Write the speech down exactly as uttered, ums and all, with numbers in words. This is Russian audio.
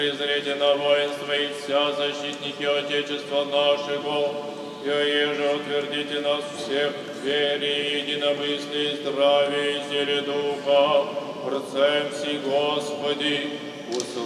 Презрите на воинство и вся защитники Отечества нашего, и еже утвердите нас всех в вере, единомыслии, здравии и силе Духа, рцем си Господи,